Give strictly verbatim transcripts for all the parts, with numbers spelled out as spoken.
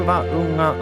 Va, unga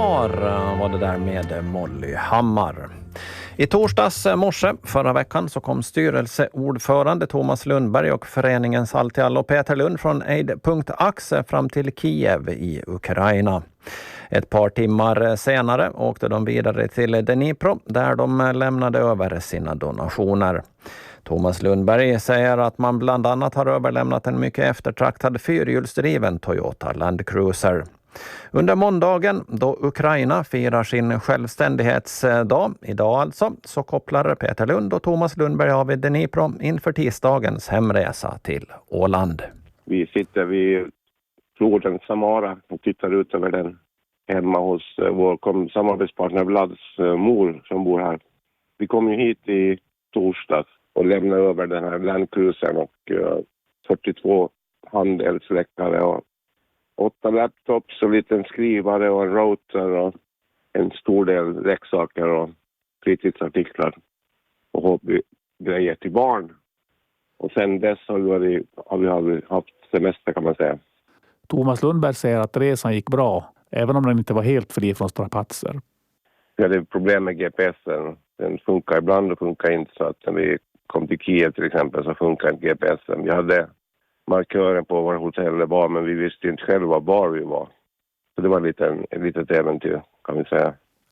dagar var det där med Molly Hammar. I torsdags morse förra veckan så kom styrelseordförande Thomas Lundberg och föreningens allt i allo Peter Lund från aid punkt axe fram till Kiev i Ukraina. Ett par timmar senare åkte de vidare till Dnipro där de lämnade över sina donationer. Thomas Lundberg säger att man bland annat har överlämnat en mycket eftertraktad fyrhjulsdriven Toyota Land Cruiser. Under måndagen då Ukraina firar sin självständighetsdag, idag alltså, så kopplar Peter Lund och Thomas Lundberg av i Dnipro inför tisdagens hemresa till Åland. Vi sitter vid floden Samara och tittar ut över den hemma hos vår samarbetspartner Vlads mor som bor här. Vi kom ju hit i torsdags och lämnade över den här Land Cruisern och fyrtiotvå handeldsläckare och åtta laptops och en liten skrivare och en router och en stor del leksaker och fritidsartiklar och hobbygrejer till barn. Och sen dess har vi, har vi haft semester kan man säga. Thomas Lundberg säger att resan gick bra, även om den inte var helt fri från strapatser. Vi hade problem med G P S-en. Den funkar ibland och funkar inte, så att när vi kom till Kiev till exempel så funkar inte G P S-en. Vi hade markören på vår hotell var, men vi visste inte själva var vi var. Så det var lite en, ett litet äventyr kan vi säga.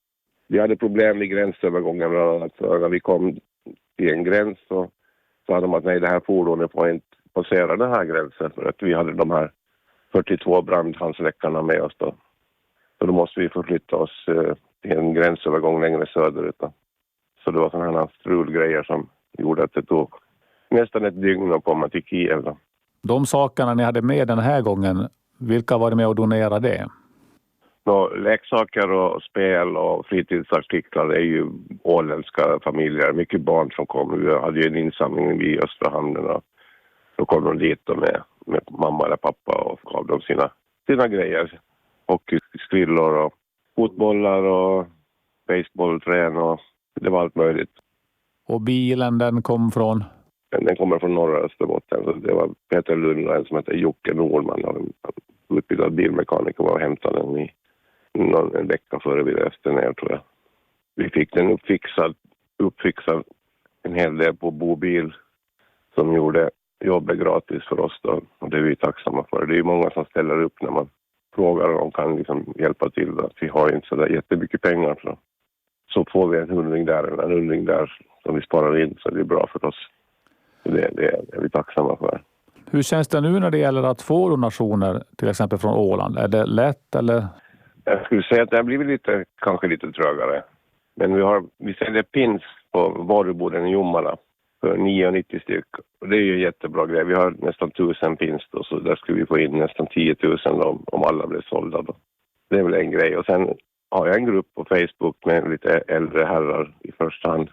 Vi hade problem vid gränsövergången bland annat. Så när vi kom till en gräns så sa de att nej, det här fordonet får inte passera den här gränsen för att vi hade de här fyrtiotvå brandhandsläckarna med oss då. Så då måste vi förflytta oss eh, till en gränsövergång längre söderut då. Så det var sådana här strulgrejer som gjorde att det tog nästan ett dygn att komma till Kiev då. De sakerna ni hade med den här gången, vilka var det med att donera det? Nå, leksaker och spel och fritidsartiklar är ju åländska familjer. Mycket barn som kom. Vi hade ju en insamling vid Östra hamnen och då kom de dit med, med mamma eller pappa och gav dem sina, sina grejer. Och skrillor och fotbollar och baseballträn och det var allt möjligt. Och bilen den kom från? Den kommer från norra Österbotten. Så det var Peter Lund och en som heter Jocke Norman. Han utbildad bilmekaniker och hämtade den i någon, en vecka före vi reste ner tror jag. Vi fick den uppfixad, uppfixad en hel del på Bobil som gjorde jobbet gratis för oss då. Och det är vi tacksamma för. Det är ju många som ställer upp när man frågar om de kan liksom hjälpa till. Att vi har inte så där jättemycket pengar. Så, så får vi en hundring där eller en hundring där som vi sparar in, så det är bra för oss. Det, det är vi tacksamma för. Hur känns det nu när det gäller att få donationer till exempel från Åland? Är det lätt eller? Jag skulle säga att det har blivit lite, kanske lite trögare. Men vi har, vi säljer pins på varuboden i Jomala för nio nittio styck. Och det är ju en jättebra grej. Vi har nästan tusen pins då, så där skulle vi få in nästan tio tusen om, om alla blev sålda då. Det är väl en grej. Och sen har jag en grupp på Facebook med lite äldre herrar i första hand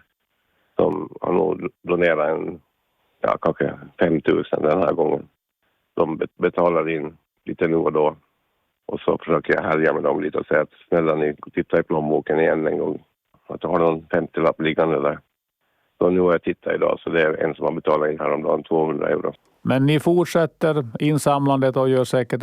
som har nog donerat en ja, kanske fem tusen den här gången. De betalar in lite nu och då. Och så försöker jag härja med dem lite och säga att snälla ni tittar i plånboken igen en gång. Att jag har någon femtio-lapp liggande där. Så nu har jag tittat idag, så det är en som har betalat in häromdagen tvåhundra euro. Men ni fortsätter insamlandet och gör säkert